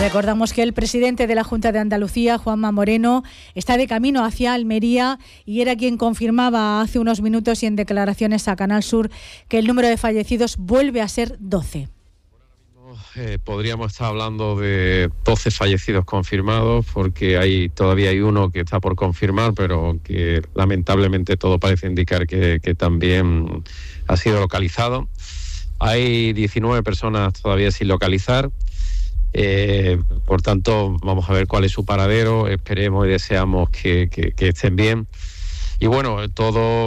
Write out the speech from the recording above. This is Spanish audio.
Recordamos que el presidente de la Junta de Andalucía, Juanma Moreno, está de camino hacia Almería y era quien confirmaba hace unos minutos y en declaraciones a Canal Sur que el número de fallecidos vuelve a ser 12. Podríamos estar hablando de 12 fallecidos confirmados porque todavía hay uno que está por confirmar, pero que lamentablemente todo parece indicar que también ha sido localizado. Hay 19 personas todavía sin localizar. Por tanto, vamos a ver cuál es su paradero. Esperemos y deseamos que estén bien. Y bueno, todo